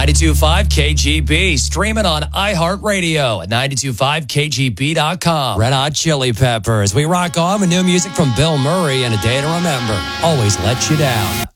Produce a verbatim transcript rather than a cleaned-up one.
ninety-two point five K G B, streaming on iHeartRadio at ninety-two point five K G B dot com. Red Hot Chili Peppers. We rock on with new music from Bill Murray and A Day to Remember. Always Let You Down.